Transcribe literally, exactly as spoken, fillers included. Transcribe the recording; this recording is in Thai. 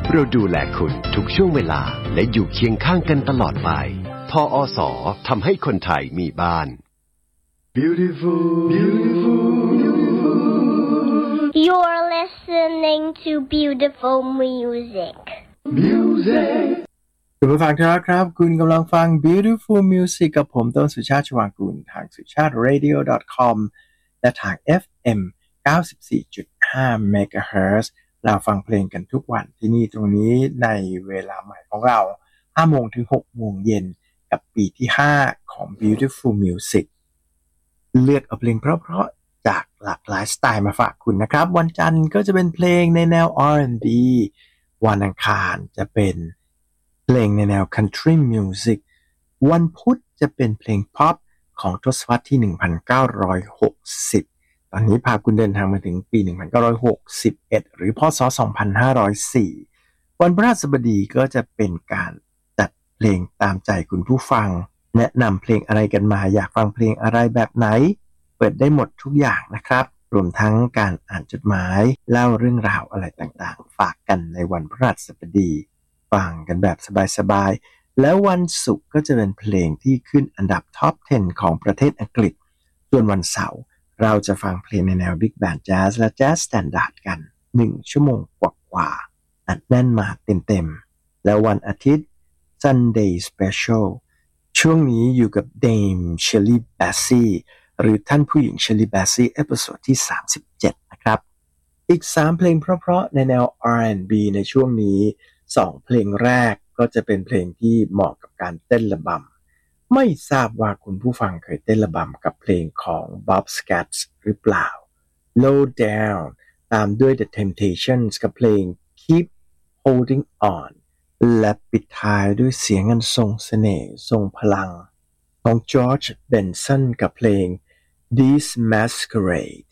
เราดูแลคุณทุกช่วงเวลาและอยู่เคียงข้างกันตลอดไปทออสทำให้คนไทยมีบ้าน Beautiful Beautiful You're listening to beautiful music Music คุณผู้ฟังครับครับคุณกำลังฟัง Beautiful Music กับผมต้นสุชาติชวางกูลทางสุชาติ เรดิโอ ดอท คอม และทาง เอฟ เอ็ม เก้าสิบสี่จุดห้า เมกะเฮิรตซ์ เราฟังเพลงกันทุกวันที่นี่ตรงนี้ในเวลาใหม่ของเรา ห้าโมงถึงหกโมงเย็นกับปีที่ห้าของ Beautiful Music เลือกเอาเพลงเพราะๆจากหลากหลายสไตล์มาฝากคุณนะครับวันจันทร์ก็จะเป็นเพลงในแนว อาร์ แอนด์ บี วันอังคารจะเป็นเพลงในแนว Country Music วันพุธจะเป็นเพลงพ็อปของทศวรรษที่หนึ่งพันเก้าร้อยหกสิบตอนนี้พาคุณเดินทางมาถึงปีหนึ่งพันเก้าร้อยหกสิบเอ็ดหรือพ.ศ. สองพันห้าร้อยสี่วันพฤหัสบดีก็จะเป็นการจัดเพลงตามใจคุณผู้ฟังแนะนำเพลงอะไรกันมาอยากฟังเพลงอะไรแบบไหนเปิดได้หมดทุกอย่างนะครับรวมทั้งการอ่านจดหมายเล่าเรื่องราวอะไรต่างๆฝากกันในวันพฤหัสบดีฟังกันแบบสบายๆแล้ววันศุกร์ก็จะเป็นเพลงที่ขึ้นอันดับท็อปสิบของประเทศอังกฤษส่วนวันเสาร์เราจะฟังเพลงในแนว Big Band Jazz และ Jazz Standard กันหนึ่งชั่วโมงกว่าๆอัดแน่นมาเต็มๆแล้ววันอาทิตย์ Sunday Special ช่วงนี้อยู่กับ Dame Shirley Bassey หรือท่านผู้หญิง Shirley Bassey เอพิโซดที่สามสิบเจ็ดนะครับอีกสามเพลงเพราะๆในแนว อาร์ แอนด์ บี ในช่วงนี้สองเพลงแรกก็จะเป็นเพลงที่เหมาะกับการเต้นระบำไม่ทราบว่าคุณผู้ฟังเคยเต้นระบำกับเพลงของ Bob Scaggs หรือเปล่า Low Down ตามด้วย The Temptations กับเพลง Keep Holding On และปิดท้ายด้วยเสียงอันทรงเสน่ห์ทรงพลังของ George Benson กับเพลง This Masquerade